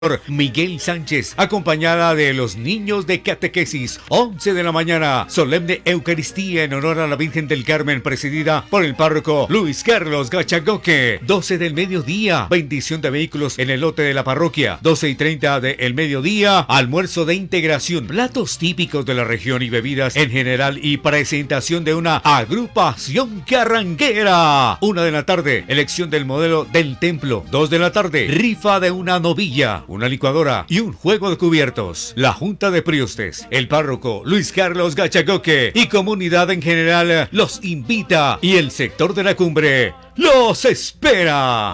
Miguel Sánchez, acompañada de los niños de catequesis. 11 de la mañana, solemne Eucaristía en honor a la Virgen del Carmen, presidida por el párroco Luis Carlos Gachagoque. 12 del mediodía, bendición de vehículos en el lote de la parroquia. 12:30 del mediodía, almuerzo de integración, platos típicos de la región y bebidas en general y presentación de una agrupación carranguera. 1 de la tarde, elección del modelo del templo. 2 de la tarde, rifa de una novilla, una licuadora y un juego de cubiertos. La Junta de Priustes, el párroco Luis Carlos Gachagoque y comunidad en general los invita y el sector de la cumbre los espera.